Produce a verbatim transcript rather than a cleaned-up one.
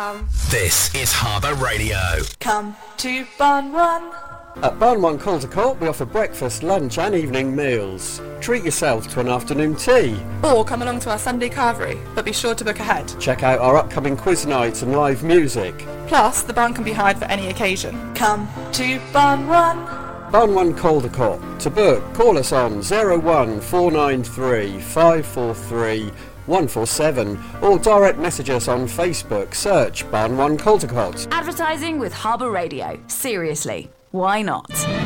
Um, This is Harbour Radio. Come to Barn One. At Barn One Caldecott, we offer breakfast, lunch and evening meals. Treat yourself to an afternoon tea. Or come along to our Sunday carvery, but be sure to book ahead. Check out our upcoming quiz nights and live music. Plus, the barn can be hired for any occasion. Come to Barn One. Barn One Caldecott. To book, call us on oh one four nine three five four three one four seven or direct message us on Facebook. Search Barn One Caldecott. Advertising with Harbour Radio. Seriously, why not?